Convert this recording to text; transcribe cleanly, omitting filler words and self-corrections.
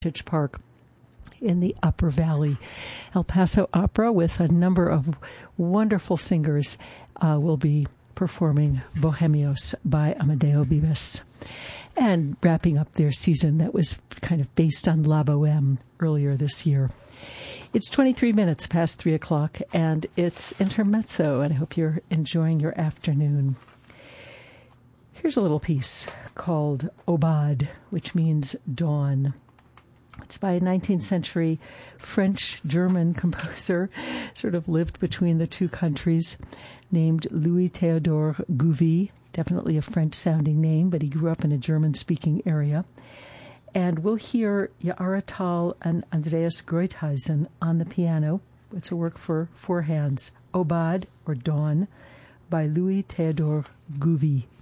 Heritage Park in the Upper Valley. El Paso Opera, with a number of wonderful singers, will be performing Bohemios by Amadeo Vives, and wrapping up their season that was kind of based on La Boheme earlier this year. It's 23 minutes past 3 o'clock, and it's Intermezzo, and I hope you're enjoying your afternoon. Here's a little piece called Aubade, which means dawn. It's by a 19th century French-German composer, sort of lived between the two countries, named Louis Théodore Gouvy, definitely a French-sounding name, but he grew up in a German-speaking area. And we'll hear Yara Tal and Andreas Greuthuysen on the piano. It's a work for four hands, Aubade, or Dawn, by Louis Théodore Gouvy.